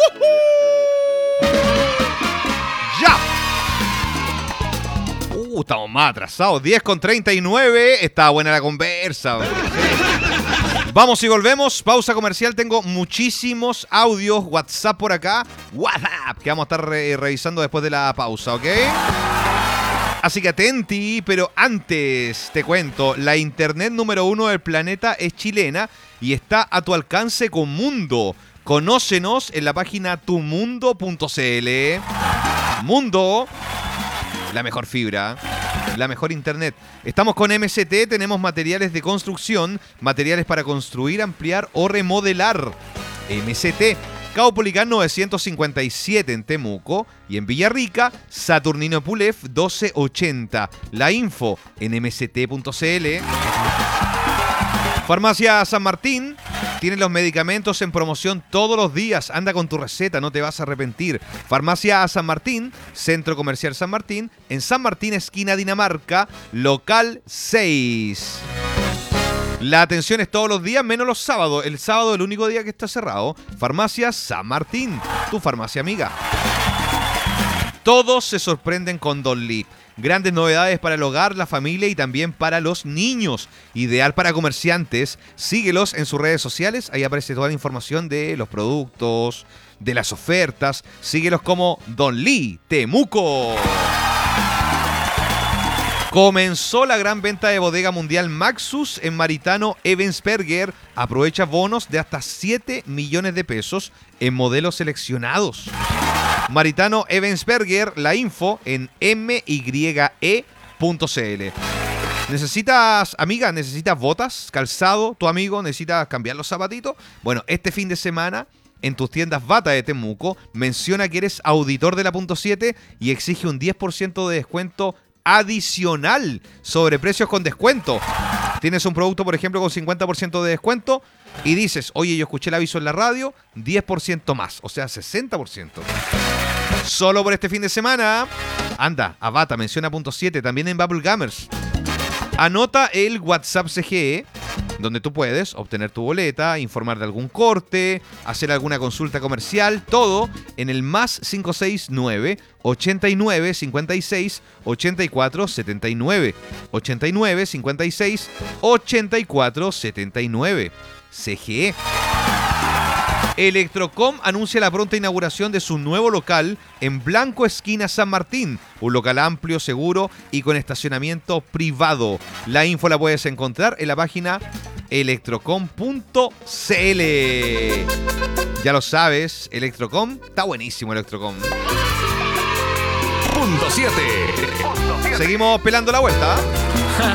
¡Ya! Estamos más atrasados. 10:39. Está buena la conversa. Vamos y volvemos. Pausa comercial. Tengo muchísimos audios. WhatsApp por acá. WhatsApp. Que vamos a estar revisando después de la pausa, ¿ok? Así que atenti. Pero antes te cuento. La internet número 1 del planeta es chilena. Y está a tu alcance con Mundo. Conócenos en la página tumundo.cl. Mundo. La mejor fibra, la mejor internet. Estamos con MST, tenemos materiales de construcción, materiales para construir, ampliar o remodelar. MST, Caupolicán 957 en Temuco y en Villarrica, Saturnino Pulef 1280. La info en mst.cl. Farmacia San Martín. Tiene los medicamentos en promoción todos los días. Anda con tu receta, no te vas a arrepentir. Farmacia San Martín, Centro Comercial San Martín, en San Martín, esquina Dinamarca, local 6. La atención es todos los días, menos los sábados. El sábado es el único día que está cerrado. Farmacia San Martín, tu farmacia amiga. Todos se sorprenden con Don Lee. Grandes novedades para el hogar, la familia y también para los niños. Ideal para comerciantes. Síguelos en sus redes sociales. Ahí aparece toda la información de los productos, de las ofertas. Síguelos como Don Lee Temuco. Comenzó la gran venta de bodega mundial Maxus en Maritano Ebensberger. Aprovecha bonos de hasta 7 millones de pesos en modelos seleccionados. Maritano Ebensberger, la info en mye.cl. ¿Necesitas, amiga, necesitas botas, calzado? ¿Tu amigo necesita cambiar los zapatitos? Bueno, este fin de semana en tus tiendas Bata de Temuco, menciona que eres auditor de la Punto 7 y exige un 10% de descuento adicional sobre precios con descuento. Tienes un producto, por ejemplo, con 50% de descuento y dices, oye, yo escuché el aviso en la radio, 10% más, o sea, 60%. Solo por este fin de semana. Anda, a Bata, menciona Punto 7, también en Bubble Gummers. Anota el WhatsApp CGE, donde tú puedes obtener tu boleta, informar de algún corte, hacer alguna consulta comercial, todo en el más 569 89 56 84 79. 89 56 84 79. CGE. Electrocom anuncia la pronta inauguración de su nuevo local en Blanco Esquina San Martín. Un local amplio, seguro y con estacionamiento privado. La info la puedes encontrar en la página electrocom.cl. Ya lo sabes, Electrocom, está buenísimo Electrocom. Punto 7. Seguimos pelando la vuelta.